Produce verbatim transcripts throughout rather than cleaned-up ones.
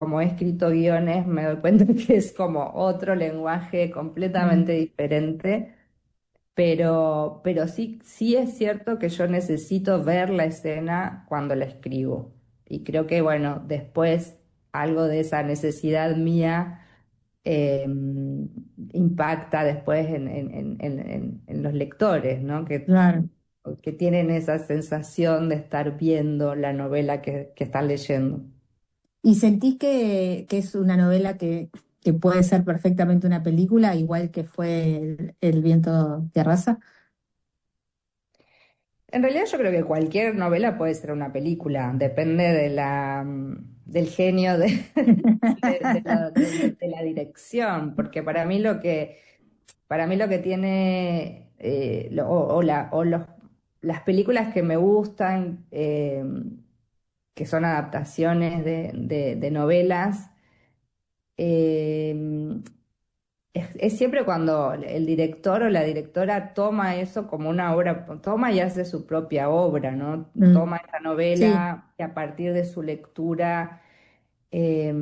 como he escrito guiones, me doy cuenta que es como otro lenguaje Mm, completamente diferente, pero, pero sí, sí es cierto que yo necesito ver la escena cuando la escribo. Y creo que, bueno, después algo de esa necesidad mía eh, impacta después en, en- en- en- en- en los lectores, ¿no? Que, claro. que tienen esa sensación de estar viendo la novela que, que están leyendo. ¿Y sentís que, que es una novela que, que puede ser perfectamente una película, igual que fue El, El viento que arrasa? En realidad yo creo que cualquier novela puede ser una película, depende de la, mm, del genio de, de, de la, de- de la dirección, porque para mí lo que, para mí lo que tiene, eh, lo- o, o la- o los, las películas que me gustan, eh, que son adaptaciones de, de- de novelas, eh, es, es siempre cuando el director o la directora toma eso como una obra, toma y hace su propia obra, ¿no? Mm, Toma esa sí, novela y a partir de su lectura eh,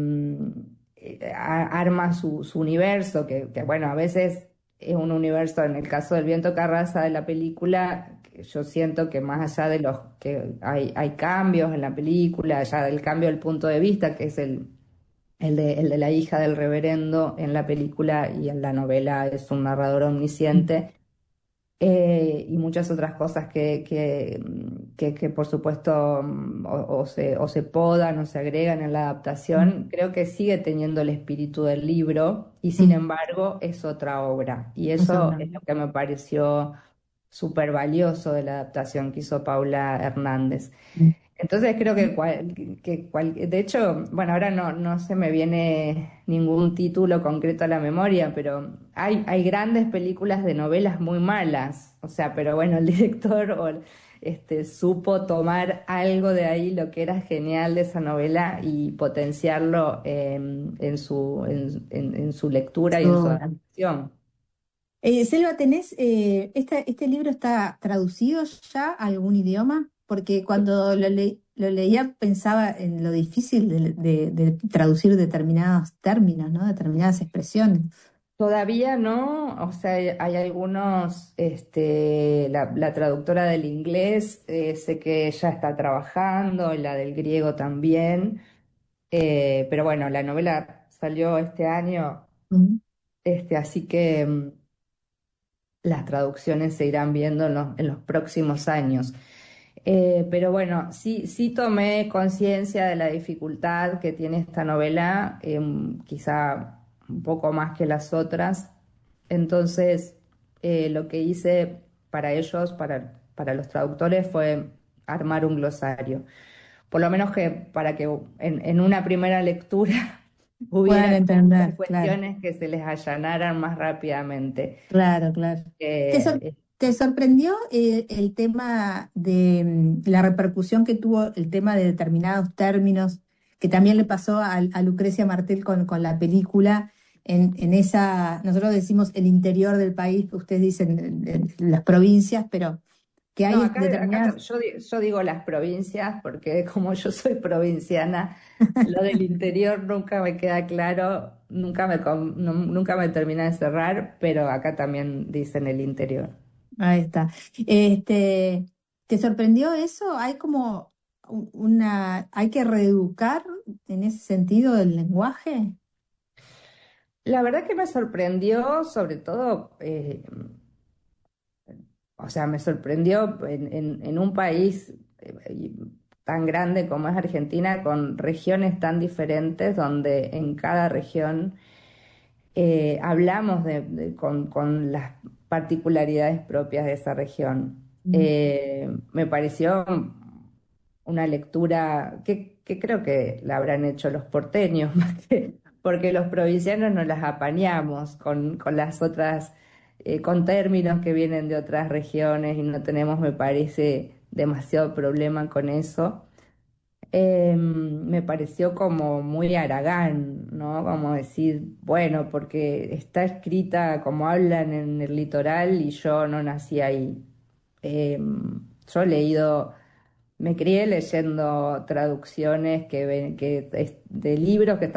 eh, a- arma su, su universo, que, que, bueno, a veces es un universo, en el caso del viento Carranza de la película, que yo siento que más allá de los que hay, hay cambios en la película, allá del cambio del punto de vista, que es el el de, el de la hija del reverendo en la película y en la novela es un narrador omnisciente, eh, y muchas otras cosas que, que, mm, que, que, por supuesto mm, o, o se, o se podan o se agregan en la mm, adaptación, creo que sigue teniendo el espíritu del libro y sin mm, embargo es otra obra. Y es eso otra. es lo que me pareció súper valioso de la adaptación que hizo Paula Hernández. Mm. Entonces creo que, cual- que cual- de hecho, bueno, ahora no, no se me viene ningún título concreto a la memoria, pero hay, hay grandes películas de novelas muy malas, o sea, pero bueno, el director o el- este, supo tomar algo de ahí, lo que era genial de esa novela y potenciarlo en, en su, en, en- en su lectura Su y en su obra. adaptación. Eh, Selva, ¿tenés, eh, esta- este libro está traducido ya a algún idioma? Porque cuando lo, le- lo leía pensaba en lo difícil de, de- de traducir determinados términos, ¿no? Determinadas expresiones. Todavía no, o sea, hay, hay algunos, este, la, la traductora del inglés, eh, sé que ella está trabajando, y la del griego también, eh, pero bueno, la novela salió este año, Mm. este, así que mm, las traducciones se irán viendo en los, en los próximos años. Eh, pero bueno, sí, sí tomé conciencia de la dificultad que tiene esta novela, em, quizá un poco más que las otras. Entonces, eh, lo que hice para ellos, para, para los traductores, fue armar un glosario. Por lo menos que para que en, en una primera lectura Puedan hubiera entender, claro. cuestiones que se les allanaran más rápidamente. Claro, claro. ¿Te, sor- Eh, te sorprendió eh, el tema de mm, la repercusión que tuvo el tema de determinados términos, que también le pasó a, a Lucrecia Martel con, con la película, en, en esa, nosotros decimos el interior del país, ustedes dicen eh, eh, las provincias, pero que No, hay acá, acá determinadas... ta- yo, di- yo digo las provincias porque como yo soy provinciana, lo del interior nunca me queda claro, nunca me, con- nu- nunca me termina de cerrar, pero acá también dicen el interior. Ahí está. Este, ¿te sorprendió eso? Hay como u- una, hay que reeducar en ese sentido el lenguaje. La verdad que me sorprendió sobre todo, eh, o sea, me sorprendió en, en- en un país eh, y tan grande como es Argentina, con regiones tan diferentes, donde en cada región eh, hablamos de, de- con, con las particularidades propias de esa región. Mm. Eh, me pareció una lectura que, que creo que la habrán hecho los porteños, más que- porque los provincianos nos las apañamos con, con las otras, eh, con términos que vienen de otras regiones y no tenemos, me parece, demasiado problema con eso. Eh, me pareció como muy Aragán, ¿no? Como decir, bueno, porque está escrita como hablan en el litoral y yo no nací ahí. Eh, yo he leído, me crié leyendo traducciones que, ven- que es- de libros que